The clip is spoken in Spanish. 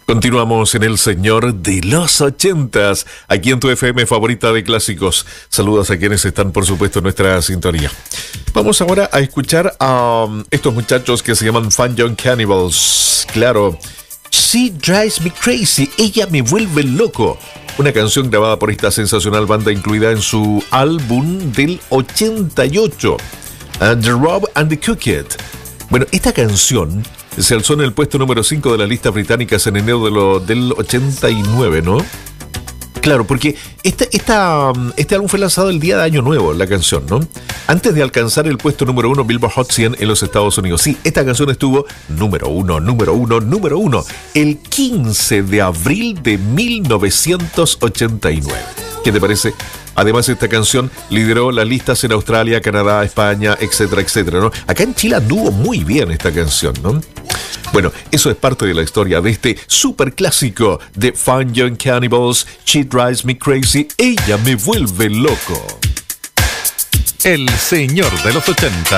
Continuamos en El Señor de los 80s, aquí en tu FM favorita de clásicos. Saludos a quienes están, por supuesto, en nuestra sintonía. Vamos ahora a escuchar a estos muchachos que se llaman Fun Young Cannibals. Claro, She Drives Me Crazy, ella me vuelve loco. Una canción grabada por esta sensacional banda incluida en su álbum del 88, The Rob and the Cooked. Bueno, esta canción se alzó en el puesto número 5 de las listas británicas en enero del 89, ¿no? Claro, porque este álbum fue lanzado el día de Año Nuevo, la canción, ¿no? Antes de alcanzar el puesto número 1 Billboard Hot 100 en los Estados Unidos. Sí, esta canción estuvo número uno, el 15 de abril de 1989. ¿Qué te parece? Además, esta canción lideró las listas en Australia, Canadá, España, etcétera, etcétera, ¿no? Acá en Chile anduvo muy bien esta canción, ¿no? Bueno, eso es parte de la historia de este super clásico de Fun Young Cannibals, She Drives Me Crazy, ella me vuelve loco. El Señor de los 80.